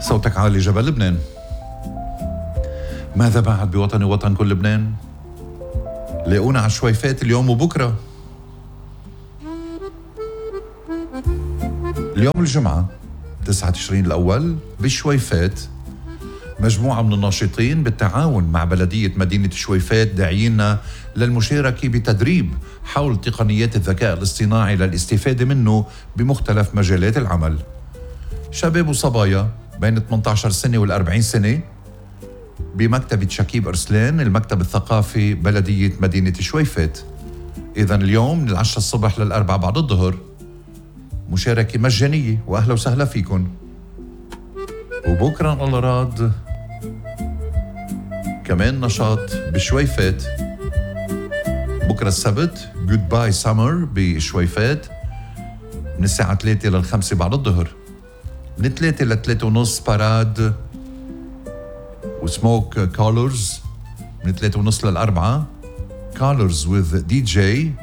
صوتك عالي جبل لبنان. ماذا بعد بوطني وطن كل لبنان؟ لاقونا على شويفات اليوم وبكرة. اليوم الجمعة 9 تشرين الأول بالشويفات مجموعة من الناشطين بالتعاون مع بلدية مدينة شويفات داعيين للمشاركة بتدريب حول تقنيات الذكاء الاصطناعي للاستفادة منه بمختلف مجالات العمل. شباب وصبايا بين 18 سنة وال40 سنة بمكتبة شكيب أرسلان المكتب الثقافي بلدية مدينة شويفات. إذن اليوم من 10 الصبح لل4 بعد الظهر مشاركة مجانية وأهلا وسهلا فيكن. وبكرة الله راد كمان نشاط بشويفات. بكرة السبت جود باي سمر بشويفات من الساعة 3 لل5 بعد الظهر. من 3 ل3:30 باراد وسموك كولرز. من 3:30 لل4 كولرز with DJ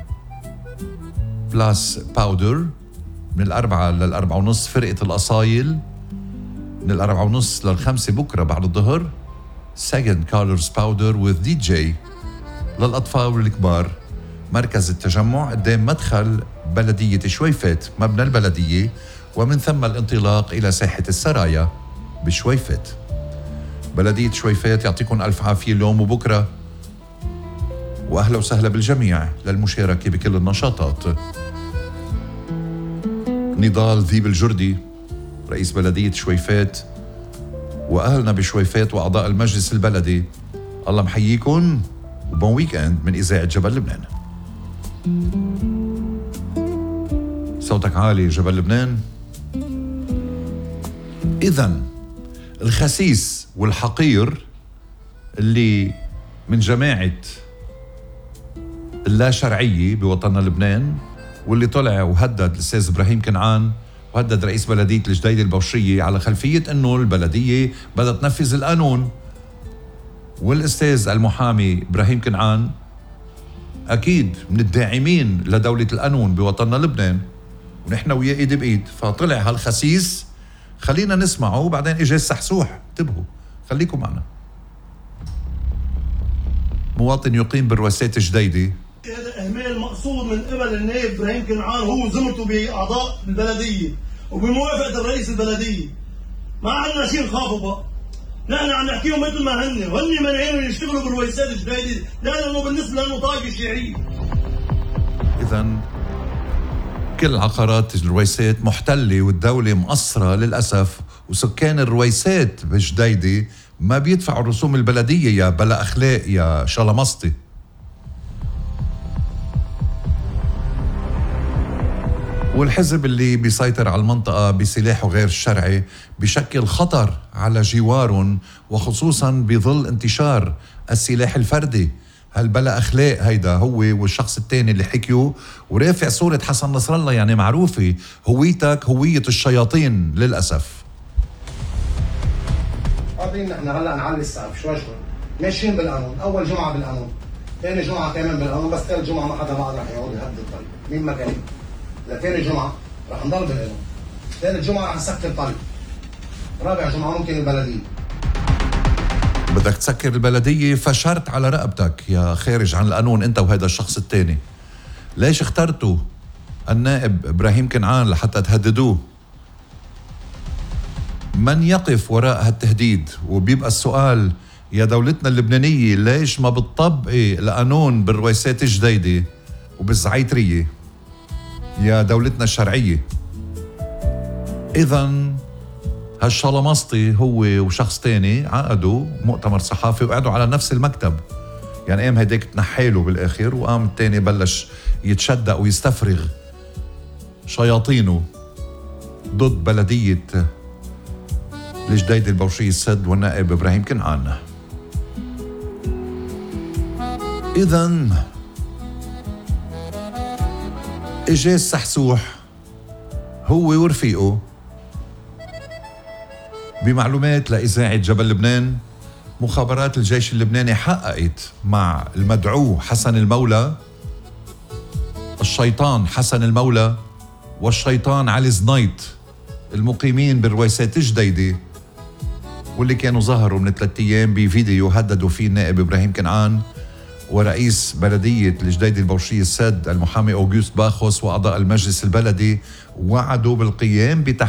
بلاس باودر. من 4 لل4:30 فرقة الأصايل. من 4:30 لل5 بكرة بعد الظهر second colors powder with DJ للأطفال والكبار. مركز التجمع قدام مدخل بلدية شويفات مبنى البلدية، ومن ثم الانطلاق إلى ساحة السرايا بشويفات. بلدية شويفات يعطيكم ألف عافية اليوم وبكرة، وأهلا وسهلا بالجميع للمشاركة بكل النشاطات. نضال ذيب الجردي رئيس بلدية شويفات وأهلنا بشويفات وأعضاء المجلس البلدي، الله محييكم وبون ويكند من إذاعة جبل لبنان. صوتك عالي جبل لبنان. إذن الخسيس والحقير اللي من جماعة اللا شرعية بوطننا لبنان، واللي طلع وهدد الأستاذ إبراهيم كنعان وهدد رئيس بلدية الجديدة البوشرية على خلفية أنه البلدية بدها تنفذ القانون. والأستاذ المحامي إبراهيم كنعان أكيد من الداعمين لدولة القانون بوطننا لبنان، ونحن وياه إيد بإيد. فطلع هالخسيس، خلينا نسمعه وبعدين إجا السحسوح. انتبهوا، خليكم معنا. مواطن يقيم بالرويسات الجديدة. هذا إهمال مقصود من قبل النائب إبراهيم كنعان هو وزمرته بأعضاء البلدية وبموافقة الرئيس البلدية. ما عندنا شيء نخافوا بقى، نحن عم نحكيهم مثل ما هن منعين يشتغلوا بالرويسات الجديدة لأنه بالنسبة لهم طاقة شيعية. إذن كل عقارات الرويسات محتلة والدولة مقصرة للأسف، وسكان الرويسات بجديدة ما بيدفعوا الرسوم البلدية يا بلا أخلاق يا شلمسطي. والحزب اللي بيسيطر على المنطقة بسلاحه غير الشرعي بشكل خطر على جوارهم، وخصوصا بظل انتشار السلاح الفردي. هالبلا أخلاق هيدا هو والشخص الثاني اللي حكيوا ورافع صورة حسن نصر الله، يعني معروفة هويتك هوية الشياطين للأسف. قادرين نحن هلا نعلي السقف شوي ماشيين بالقانون. أول جمعة بالقانون، ثاني جمعة كمان بالقانون، بس ثالث جمعة ما حدا بعد رح يقعد يهدد الطريق. مين ما كان لثاني جمعة رح نضل بالقانون، ثالث جمعة رح نسكر الطريق، رابع جمعة ممكن البلدية. بدك تسكر البلدية، فشرت على رقبتك يا خارج عن القانون انت وهذا الشخص الثاني. ليش اخترتوا النائب إبراهيم كنعان لحتى تهددوه؟ من يقف وراء هالتهديد؟ وبيبقى السؤال يا دولتنا اللبنانية، ليش ما بتطبقي القانون بالرويسات الجديدة وبالزعيترية يا دولتنا الشرعية؟ إذن هالشلمسطي هو وشخص تاني عقدوا مؤتمر صحافي وقعدوا على نفس المكتب. يعني قام هيداك تنحيله بالآخر، وقام التاني بلش يتشدق ويستفرغ شياطينه ضد بلدية الجديدة البوشرية السد والنائب إبراهيم كنعان. إذن إجا السحسوح هو ورفيقه بمعلومات لإذاعة جبل لبنان. مخابرات الجيش اللبناني حققت مع المدعو حسن المولى، الشيطان حسن المولى والشيطان علي زنيط المقيمين بالرويسات الجديدة واللي كانوا ظهروا من 3 أيام بفيديو هددوا فيه النائب إبراهيم كنعان ورئيس بلدية الجديدة البوشية السد المحامي أوغوست باخوس وأعضاء المجلس البلدي، وعدوا بالقيام